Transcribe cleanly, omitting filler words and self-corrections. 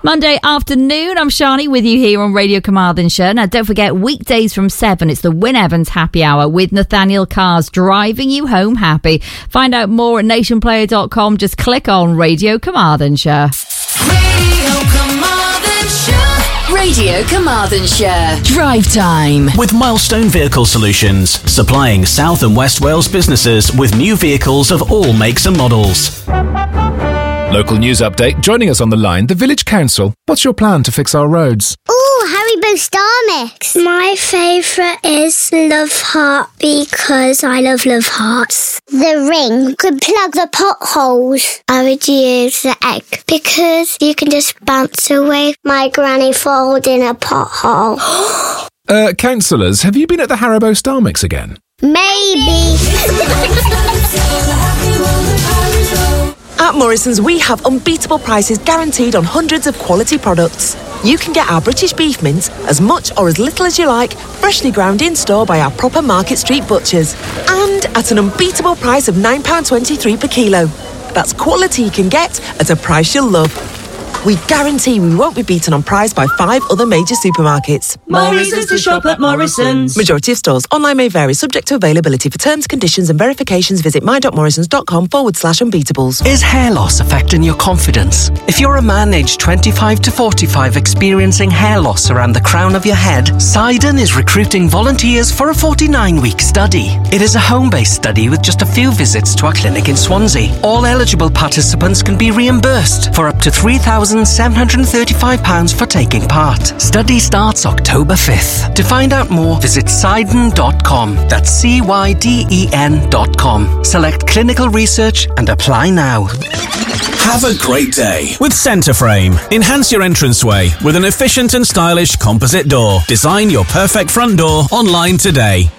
Monday afternoon, I'm Shani with you here on Radio Carmarthenshire. Now, don't forget, weekdays from 7, it's the Wyn Evans Happy Hour with Nathaniel Cars, driving you home happy. Find out more at nationplayer.com. Just click on Radio Carmarthenshire. Radio Carmarthenshire. Drive time. With Milestone Vehicle Solutions, supplying South and West Wales businesses with new vehicles of all makes and models. Local news update. Joining us on the line, the Village Council. What's your plan to fix our roads? Ooh, Haribo Star Mix. My favourite is Love Heart because I love hearts. The ring could plug the potholes. I would use the egg because you can just bounce away my granny falling in a pothole. Councillors, have you been at the Haribo Star Mix again? Maybe. At Morrison's, we have unbeatable prices guaranteed on hundreds of quality products. You can get our British beef mince as much or as little as you like, freshly ground in store by our proper Market Street butchers. And at an unbeatable price of £9.23 per kilo. That's quality you can get at a price you'll love. We guarantee we won't be beaten on price by 5 other major supermarkets. Morrison's to shop at Morrison's. Majority of stores. Online may vary, subject to availability. For terms, conditions and verifications, visit my.morrisons.com/unbeatables. Is hair loss affecting your confidence? If you're a man aged 25 to 45 experiencing hair loss around the crown of your head, Sidon is recruiting volunteers for a 49-week study. It is a home-based study with just a few visits to our clinic in Swansea. All eligible participants can be reimbursed for up to £3,735 for taking part. Study starts October 5th. To find out more, visit Sidon.com. That's CYDEN.com. Select clinical research and apply now. Have a great day with Centreframe. Enhance your entranceway with an efficient and stylish composite door. Design your perfect front door online today.